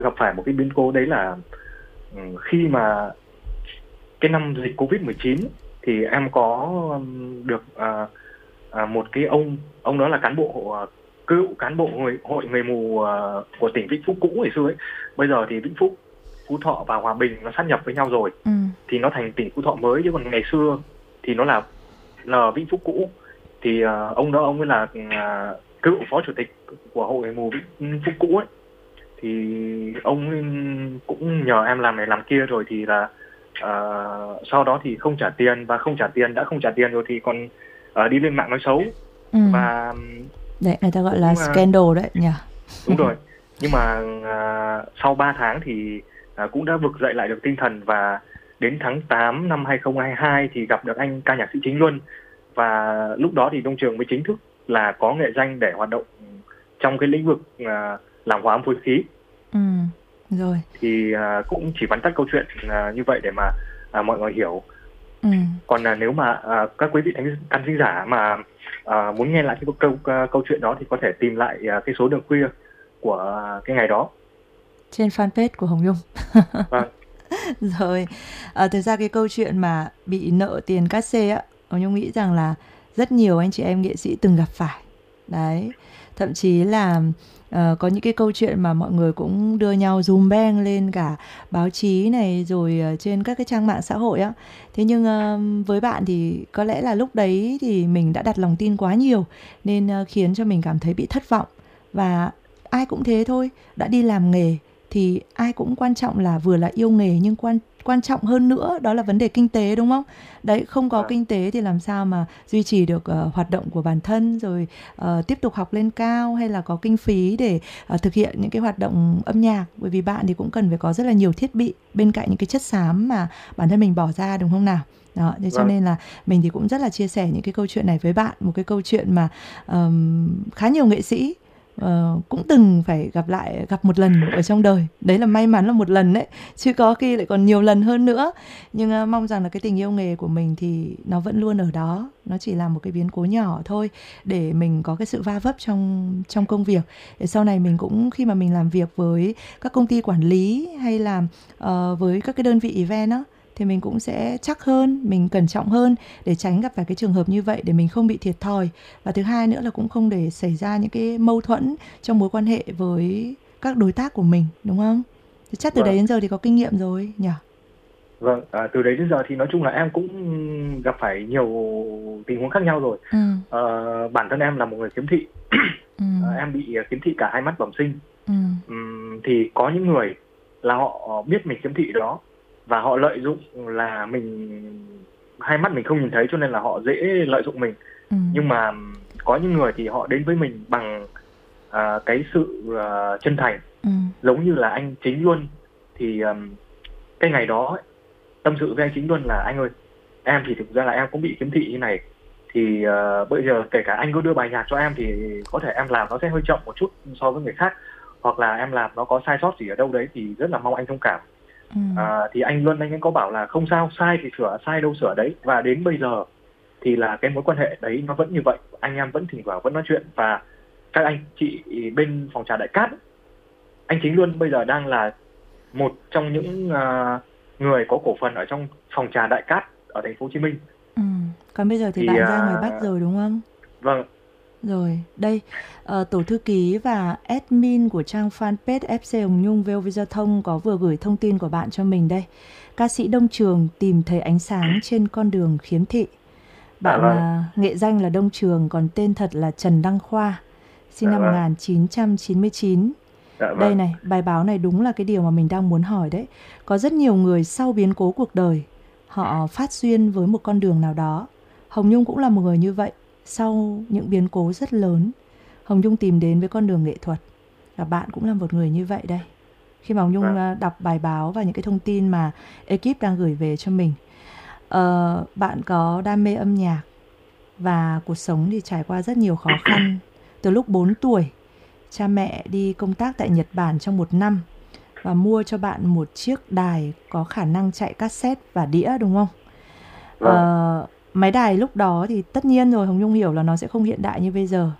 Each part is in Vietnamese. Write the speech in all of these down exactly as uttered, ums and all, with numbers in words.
gặp phải một cái biến cố đấy là ừ, khi mà cái năm dịch covid mười chín thì em có ừm, được à, à, một cái ông ông đó là cán bộ à, cựu cán bộ hội, hội người mù à, của tỉnh Vĩnh Phúc cũ ngày xưa ấy. Bây giờ thì Vĩnh Phúc, Phú Thọ và Hòa Bình nó sát nhập với nhau rồi, Ừ. thì nó thành tỉnh Phú Thọ mới, chứ còn ngày xưa thì nó là là Vĩnh Phúc cũ. Thì à, ông đó ông ấy là à, cựu phó chủ tịch của hội người mù Vĩnh Phúc cũ ấy. Thì ông ấy cũng nhờ em làm này làm kia rồi, thì là uh, sau đó thì không trả tiền, và không trả tiền đã không trả tiền rồi thì còn uh, đi lên mạng nói xấu. Ừ. Và Đấy, người ta gọi cũng là uh, scandal đấy nhỉ. đúng rồi. Nhưng mà uh, sau ba tháng thì uh, cũng đã vực dậy lại được tinh thần, và đến tháng tám năm hai không hai hai thì gặp được anh ca nhạc sĩ Chính Luân, và lúc đó thì Đông Trường mới chính thức là có nghệ danh để hoạt động trong cái lĩnh vực uh, làm hòa âm phối khí. Ừ. Rồi. Thì uh, cũng chỉ vắn tắt câu chuyện uh, như vậy để mà uh, mọi người hiểu. Ừ. Còn uh, nếu mà uh, các quý vị khán khán thính giả mà uh, muốn nghe lại cái câu uh, câu chuyện đó thì có thể tìm lại uh, cái số Đường Khuya của uh, cái ngày đó trên fanpage của Hồng Nhung. Vâng. Rồi, à, thực ra cái câu chuyện mà bị nợ tiền cát xê á, Hồng Nhung nghĩ rằng là rất nhiều anh chị em nghệ sĩ từng gặp phải. Đấy, thậm chí là uh, có những cái câu chuyện mà mọi người cũng đưa nhau dùm beng lên cả báo chí này, rồi uh, trên các cái trang mạng xã hội á. Thế nhưng uh, với bạn thì có lẽ là lúc đấy thì mình đã đặt lòng tin quá nhiều, nên uh, khiến cho mình cảm thấy bị thất vọng. Và ai cũng thế thôi, đã đi làm nghề thì ai cũng quan trọng là vừa là yêu nghề, nhưng quan quan trọng hơn nữa đó là vấn đề kinh tế, đúng không? Đấy, không có À. kinh tế thì làm sao mà duy trì được uh, hoạt động của bản thân, rồi uh, tiếp tục học lên cao, hay là có kinh phí để uh, thực hiện những cái hoạt động âm nhạc. Bởi vì bạn thì cũng cần phải có rất là nhiều thiết bị bên cạnh những cái chất xám mà bản thân mình bỏ ra, đúng không nào? Đó, thế cho Vâng. nên là mình thì cũng rất là chia sẻ những cái câu chuyện này với bạn. Một cái câu chuyện mà um, khá nhiều nghệ sĩ Uh, cũng từng phải gặp lại, gặp một lần ở trong đời. Đấy là may mắn là một lần đấy, chứ có khi lại còn nhiều lần hơn nữa. Nhưng uh, mong rằng là cái tình yêu nghề của mình thì nó vẫn luôn ở đó. Nó chỉ là một cái biến cố nhỏ thôi, để mình có cái sự va vấp trong, trong công việc. Để sau này mình cũng, khi mà mình làm việc với các công ty quản lý, hay là uh, với các cái đơn vị event á, thì mình cũng sẽ chắc hơn, mình cẩn trọng hơn để tránh gặp phải cái trường hợp như vậy, để mình không bị thiệt thòi. Và thứ hai nữa là cũng không để xảy ra những cái mâu thuẫn trong mối quan hệ với các đối tác của mình, đúng không? Thì chắc từ Vâng. đấy đến giờ thì có kinh nghiệm rồi nhỉ? Vâng, à, từ đấy đến giờ thì nói chung là em cũng gặp phải nhiều tình huống khác nhau rồi. Ừ. À, bản thân em là một người khiếm thị. Ừ. À, em bị khiếm thị cả hai mắt bẩm sinh. Ừ. Uhm, thì có những người là họ biết mình khiếm thị đó, và họ lợi dụng là mình hai mắt mình không nhìn thấy, cho nên là họ dễ lợi dụng mình. Ừ. Nhưng mà có những người thì họ đến với mình bằng à, cái sự à, chân thành. Ừ. Giống như là anh Chính Luân, thì um, cái ngày đó ấy, tâm sự với anh Chính Luân là: anh ơi, em thì thực ra là em cũng bị khiếm thị như này, thì uh, bây giờ kể cả anh có đưa bài nhạc cho em thì có thể em làm nó sẽ hơi chậm một chút so với người khác, hoặc là em làm nó có sai sót gì ở đâu đấy thì rất là mong anh thông cảm. Ừ. À, thì anh Luân anh ấy có bảo là không sao, sai thì sửa, sai đâu sửa đấy. Và đến bây giờ thì là cái mối quan hệ đấy nó vẫn như vậy, anh em vẫn thỉnh thoảng vẫn nói chuyện. Và các anh chị bên phòng trà Đại Cát, anh Chính Luân bây giờ đang là một trong những uh, người có cổ phần ở trong phòng trà Đại Cát ở thành phố Hồ Chí Minh. Ừ. Còn bây giờ thì, thì bạn uh... ra ngoài Bắc rồi đúng không? Vâng. Rồi, đây, uh, tổ thư ký và admin của trang fanpage ép xê Hồng Nhung vê o vê Giao thông có vừa gửi thông tin của bạn cho mình đây. Ca sĩ Đông Trường tìm thấy ánh sáng trên con đường khiếm thị. Bạn dạ vâng. uh, nghệ danh là Đông Trường, còn tên thật là Trần Đăng Khoa, sinh dạ năm vâng. một nghìn chín trăm chín mươi chín. Dạ vâng. Đây này, bài báo này đúng là cái điều mà mình đang muốn hỏi đấy. Có rất nhiều người sau biến cố cuộc đời, họ phát duyên với một con đường nào đó. Hồng Nhung cũng là một người như vậy. Sau những biến cố rất lớn, Hồng Nhung tìm đến với con đường nghệ thuật. Và bạn cũng là một người như vậy đây. Khi mà Hồng Nhung vâng. đọc bài báo và những cái thông tin mà ekip đang gửi về cho mình, uh, bạn có đam mê âm nhạc, và cuộc sống thì trải qua rất nhiều khó khăn. Từ lúc bốn tuổi, cha mẹ đi công tác tại Nhật Bản trong một năm và mua cho bạn một chiếc đài có khả năng chạy cassette và đĩa, đúng không? Vâng. Uh, máy đài lúc đó thì tất nhiên rồi, Hồng Nhung hiểu là nó sẽ không hiện đại như bây giờ.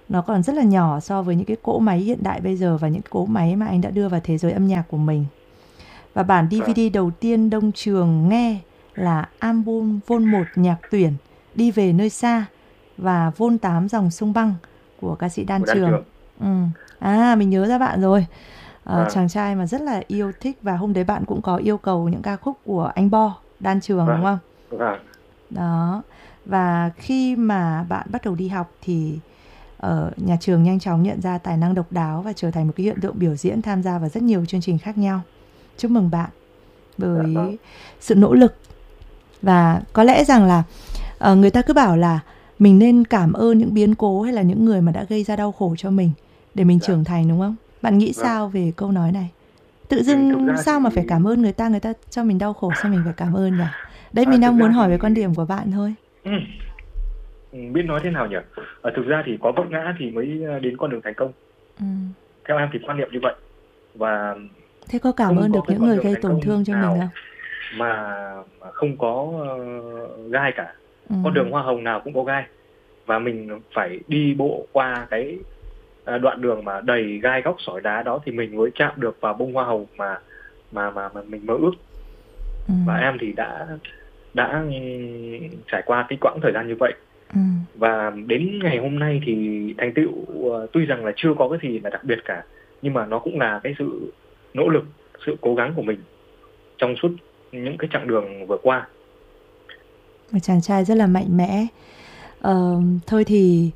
nó còn rất là nhỏ so với những cái cỗ máy hiện đại bây giờ và những cỗ máy mà anh đã đưa vào thế giới âm nhạc của mình. Và bản đê vê đê đầu tiên Đông Trường nghe là album Vol một Nhạc Tuyển, Đi Về Nơi Xa và Vol tám Dòng Sông Băng của ca sĩ Đan của Đan Trường. Trường. Ừ. À, mình nhớ ra bạn rồi. Ờ, Vâng. chàng trai mà rất là yêu thích, và hôm đấy bạn cũng có yêu cầu những ca khúc của anh Bo, Đan Trường Vâng. đúng không? Vâng. Đó. Và khi mà bạn bắt đầu đi học thì ở nhà trường nhanh chóng nhận ra tài năng độc đáo và trở thành một cái hiện tượng biểu diễn, tham gia vào rất nhiều chương trình khác nhau. Chúc mừng bạn Dạ với vâng. sự nỗ lực. Và có lẽ rằng là ờ, người ta cứ bảo là mình nên cảm ơn những biến cố hay là những người mà đã gây ra đau khổ cho mình để mình Dạ. trưởng thành, đúng không? Bạn nghĩ Vâng. sao về câu nói này? Tự Ừ, thực dưng ra sao mà thì phải cảm ơn người ta, người ta cho mình đau khổ sao mình phải cảm ơn nhỉ? Đấy, à, mình thực đang muốn ra hỏi về thì quan điểm của bạn thôi. ừ, ừ, biết nói thế nào nhỉ? À, thực ra thì có vấp ngã thì mới ờ, đến con đường thành công. Ừ. Theo em thì quan niệm như vậy. Và Thế có cảm không ơn có được cái những con người đường gây thành tổn công thương cho mình nào không? mà, mà không có ờ, gai cả. Ừ. Con đường hoa hồng nào cũng có gai, và mình phải đi bộ qua cái ờ, đoạn đường mà đầy gai góc sỏi đá đó thì mình mới chạm được vào bông hoa hồng mà mà mà, mà mình mơ ước. Ừ. Và em thì đã đã ừ, trải qua cái quãng thời gian như vậy. Ừ. Và đến ngày hôm nay thì thành tựu uh, tuy rằng là chưa có cái gì là đặc biệt cả, nhưng mà nó cũng là cái sự nỗ lực, sự cố gắng của mình trong suốt những cái chặng đường vừa qua. Một chàng trai rất là mạnh mẽ. Ờ, thôi thì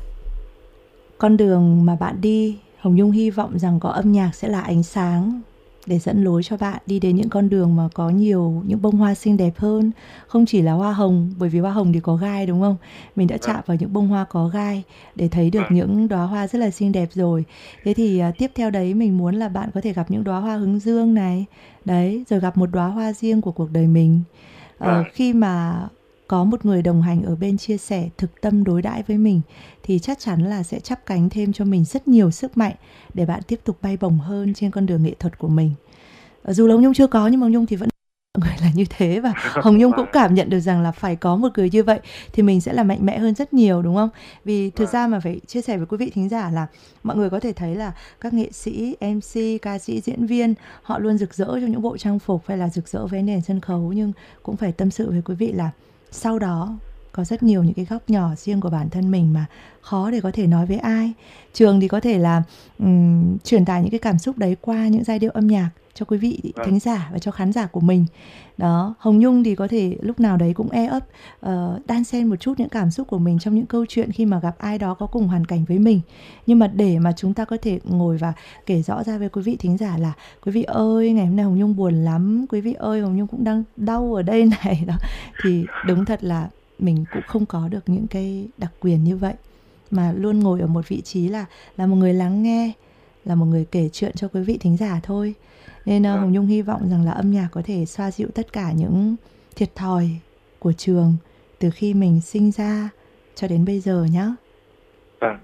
con đường mà bạn đi, Hồng Nhung hy vọng rằng có âm nhạc sẽ là ánh sáng để dẫn lối cho bạn đi đến những con đường mà có nhiều những bông hoa xinh đẹp hơn. Không chỉ là hoa hồng, bởi vì hoa hồng thì có gai đúng không? Mình đã chạm vào những bông hoa có gai để thấy được những đóa hoa rất là xinh đẹp rồi. Thế thì uh, tiếp theo đấy mình muốn là bạn có thể gặp những đóa hoa hướng dương này. Đấy, rồi gặp một đóa hoa riêng của cuộc đời mình. Uh, khi mà có một người đồng hành ở bên chia sẻ, thực tâm đối đãi với mình thì chắc chắn là sẽ chắp cánh thêm cho mình rất nhiều sức mạnh để bạn tiếp tục bay bổng hơn trên con đường nghệ thuật của mình. Dù là Hồng Nhung chưa có, nhưng mà Hồng Nhung thì vẫn người là như thế, và Hồng Nhung cũng cảm nhận được rằng là phải có một người như vậy thì mình sẽ là mạnh mẽ hơn rất nhiều, đúng không? Vì thực ra mà phải chia sẻ với quý vị thính giả là mọi người có thể thấy là các nghệ sĩ, em xê, ca sĩ, diễn viên họ luôn rực rỡ trong những bộ trang phục hay là rực rỡ với nền sân khấu, nhưng cũng phải tâm sự với quý vị là sau đó có rất nhiều những cái góc nhỏ riêng của bản thân mình mà khó để có thể nói với ai. Trường thì có thể là um, truyền tải những cái cảm xúc đấy qua những giai điệu âm nhạc cho quý vị thính giả và cho khán giả của mình. Đó, Hồng Nhung thì có thể lúc nào đấy cũng e ấp uh, đan xen một chút những cảm xúc của mình trong những câu chuyện khi mà gặp ai đó có cùng hoàn cảnh với mình. Nhưng mà để mà chúng ta có thể ngồi và kể rõ ra với quý vị thính giả là quý vị ơi, ngày hôm nay Hồng Nhung buồn lắm, quý vị ơi, Hồng Nhung cũng đang đau ở đây này đó, thì đúng thật là mình cũng không có được những cái đặc quyền như vậy, mà luôn ngồi ở một vị trí là là một người lắng nghe, là một người kể chuyện cho quý vị thính giả thôi. Nên uh, Hồng Nhung hy vọng rằng là âm nhạc có thể xoa dịu tất cả những thiệt thòi của Trường từ khi mình sinh ra cho đến bây giờ nhé. Vâng.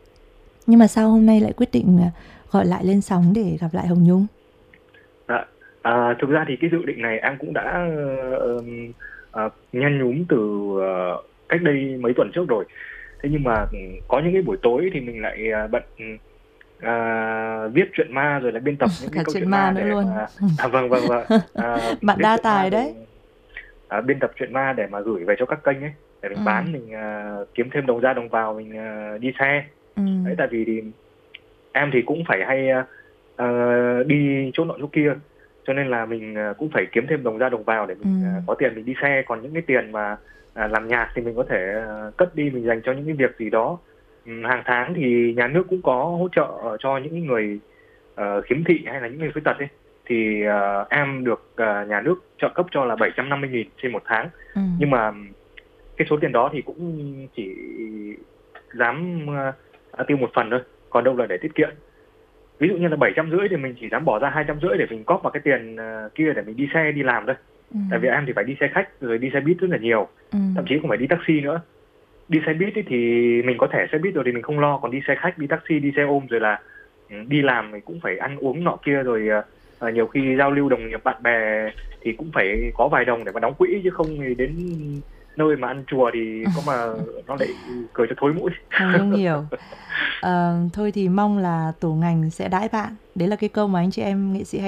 Nhưng mà sao hôm nay lại quyết định gọi lại lên sóng để gặp lại Hồng Nhung? Dạ. À, thực ra thì cái dự định này em cũng đã uh, uh, nhen nhúm từ uh, cách đây mấy tuần trước rồi. Thế nhưng mà có những cái buổi tối thì mình lại uh, bận À, viết truyện ma rồi là biên tập những cái câu chuyện ma, ma để luôn. Mà à, vâng vâng vâng à, bạn đa tài đấy. Để, à, biên tập truyện ma để mà gửi về cho các kênh ấy để mình ừ. bán, mình uh, kiếm thêm đồng ra đồng vào, mình uh, đi xe. ừ. Đấy, tại vì thì em thì cũng phải hay uh, đi chỗ nọ chỗ kia, cho nên là mình uh, cũng phải kiếm thêm đồng ra đồng vào để mình ừ. uh, có tiền mình đi xe. Còn những cái tiền mà uh, làm nhạc thì mình có thể uh, cất đi, mình dành cho những cái việc gì đó. Hàng tháng thì nhà nước cũng có hỗ trợ cho những người uh, khiếm thị hay là những người khuyết tật ấy, thì uh, em được uh, nhà nước trợ cấp cho là bảy trăm năm mươi nghìn trên một tháng. ừ. Nhưng mà cái số tiền đó thì cũng chỉ dám uh, tiêu một phần thôi, còn đâu là để tiết kiệm. Ví dụ như là bảy trăm rưỡi thì mình chỉ dám bỏ ra hai trăm rưỡi để mình góp vào cái tiền uh, kia để mình đi xe đi làm thôi. ừ. Tại vì em thì phải đi xe khách rồi đi xe buýt rất là nhiều, ừ. thậm chí không phải đi taxi nữa. Đi xe buýt thì mình có thẻ xe buýt rồi thì mình không lo, còn đi xe khách, đi taxi, đi xe ôm rồi là đi làm thì cũng phải ăn uống nọ kia, rồi uh, nhiều khi giao lưu đồng nghiệp bạn bè thì cũng phải có vài đồng để mà đóng quỹ, chứ không thì đến nơi mà ăn chùa thì có mà nó lại cười cho thối mũi. Hồng Nhung hiểu. Ờ, thôi thì mong là tổ ngành sẽ đãi bạn. Đấy là cái câu mà anh chị em nghệ sĩ hay